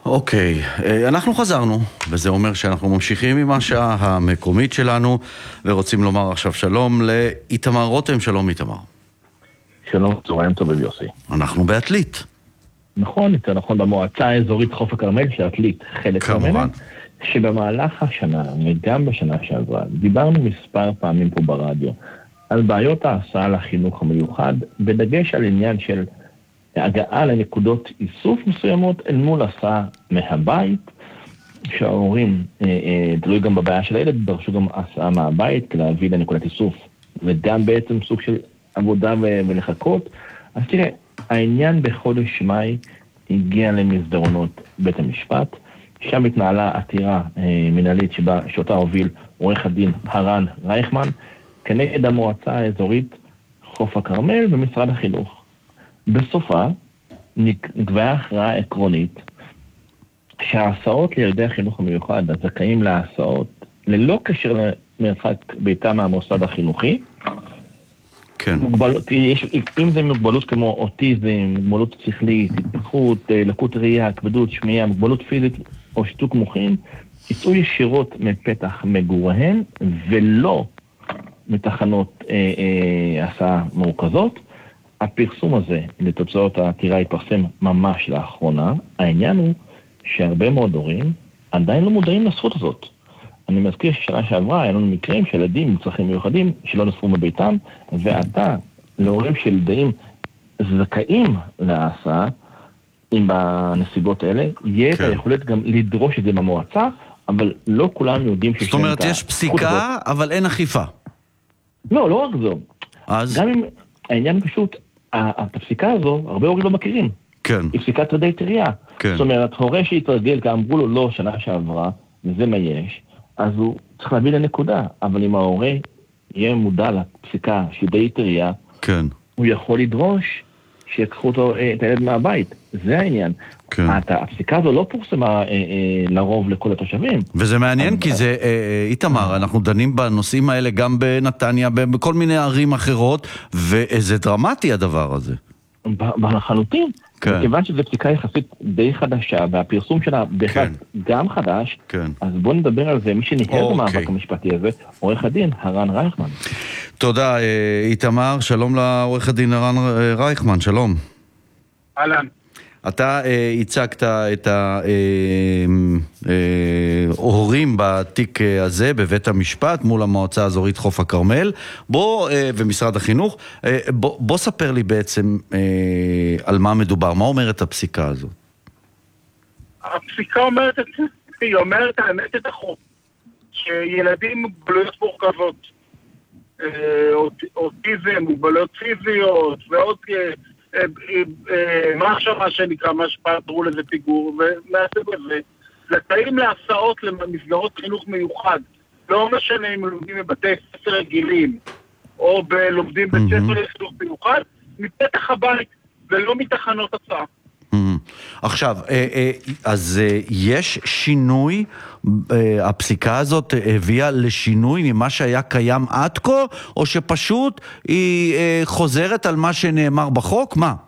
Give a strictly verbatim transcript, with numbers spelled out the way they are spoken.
אוקיי, אנחנו חזרנו, וזה אומר שאנחנו ממשיכים עם השעה המקומית שלנו, ורוצים לומר עכשיו שלום לאיתמר רותם. שלום איתמר. שלום, צהריים טובים יוסי. אנחנו בעתלית. נכון, יותר נכון, במועצה האזורית חוף הכרמל של עתלית, חלק ממנה, שבמהלך השנה, וגם בשנה שעברה, דיברנו מספר פעמים פה ברדיו, על בעיות ההסעה לחינוך המיוחד, בדגש על עניין של הגעה לנקודות איסוף מסוימות אל מול הסעה מהבית, שההורים, אה, אה, תלוי גם בבעיה של הילד, דרשו גם הסעה מהבית כדי להביא לנקודת איסוף, וגם בעצם סוג של עבודה ו- ולחכות. אז תראה, העניין בחודש מאי הגיע למסדרונות בית המשפט, שם התנהלה עתירה אה, מנהלית שבה, שאותה הוביל עורך הדין הרן רייכמן, כנגד המועצה האזורית חוף הכרמל ומשרד החינוך. בסופה נקבעה הכרעה עקרונית שההסעות לילדי החינוך המיוחד הזכאים להסעות ללא קשר למרחק ביתם מהמוסד החינוכי, כן. מוגבלות, יש, אם זה מוגבלות כמו אוטיזם, מוגבלות שכלית, התפתחות, לקות ראייה, כבדות שמיעה, מוגבלות פיזית או שיתוק מוחין, יצאו ישירות מפתח מגוריהם ולא מתחנות אה, אה, הסעה מורכזות. הפרסום הזה לתוצאות העתירה התפרסם ממש לאחרונה. העניין הוא שהרבה מאוד הורים עדיין לא מודעים לזכות הזאת. אני מזכיר ששנה שעברה היה לנו מקרים של ילדים עם צרכים מיוחדים שלא נוספו בביתם, ועתה להורים של ילדים זכאים להסעה, אם בנסיבות האלה, יהיה את היכולת גם לדרוש את זה במועצה, אבל לא כולם יודעים שיש... זאת אומרת, יש פסיקה, אבל אין אכיפה. לא, לא רק זו. אז? גם אם העניין פשוט, הפסיקה הזו, הרבה הורים לא מכירים. כן. היא פסיקת עדי תריעה. כן. זאת אומרת, הורה שהתרגל, כי אמרו לו לא שנה שעברה, וזה מה יש, אז הוא צריך להביא לנקודה. אבל אם ההורה יהיה מודע לפסיקה של עדי תריעה, כן. הוא יכול לדרוש שיקחו אותו, את הילד מהבית. זה העניין. כן. הפסיקה הזו לא פורסמה אה, אה, לרוב לכל התושבים. וזה מעניין כי זה, אה, איתמר, אנחנו דנים בנושאים האלה גם בנתניה, בכל מיני ערים אחרות, וזה דרמטי הדבר הזה. בחלוטין. כן. כיוון שזו פסיקה יחסית די חדשה, והפרסום שלה בכלל כן. גם חדש, כן. אז בואו נדבר על זה. מי שניהל אוקיי. במאבק המשפטי הזה, עורך הדין הרן רייכמן. תודה, איתמר. שלום לעורך הדין הרן רייכמן, שלום. אהלן. אתה אה, הצגת את ההורים אה, אה, בתיק הזה בבית המשפט מול המועצה האזורית חוף הכרמל, בוא, אה, ומשרד החינוך, אה, בוא, בוא ספר לי בעצם אה, על מה מדובר, מה אומרת הפסיקה הזאת? הפסיקה אומרת את זה, היא אומרת האמת את החוק, שילדים מוגבלויות מורכבות, אוטיזם, מוגבלויות פיזיות ועוד מה עכשיו מה שנקרא, מה שפתרו לזה פיגור, ומהסוג הזה, זכאים להסעות למסגרות חינוך מיוחד, לא משנה אם לומדים בבתי ספר רגילים, או לומדים בית ספר לחינוך מיוחד, מפתח הבית, ולא מתחנות הסעה. עכשיו, אז יש שינוי, הפסיקה הזאת הביאה לשינוי ממה שהיה קיים עד כה, או שפשוט היא חוזרת על מה שנאמר בחוק? מה?